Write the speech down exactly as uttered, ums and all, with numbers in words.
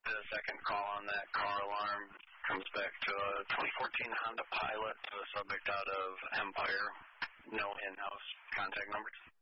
the second call on that car alarm comes back to a twenty fourteen Honda Pilot, the subject out of Empire. No in-house contact numbers.